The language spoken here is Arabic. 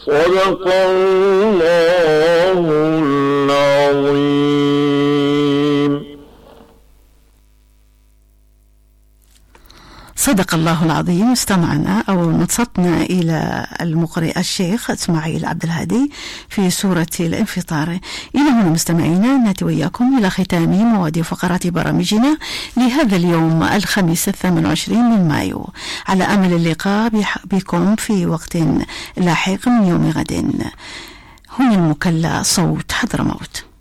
صدق الله العظيم. صدق الله العظيم. استمعنا أو نصتنا إلى المقرئ الشيخ إسماعيل عبد الهادي في سورة الانفطار. إلى هنا مستمعينا نأتي وإياكم إلى ختام مواد فقرات برامجنا لهذا اليوم الخميس 28 من مايو، على أمل اللقاء بكم في وقت لاحق من يوم غد. هنا المكلا صوت حضرموت.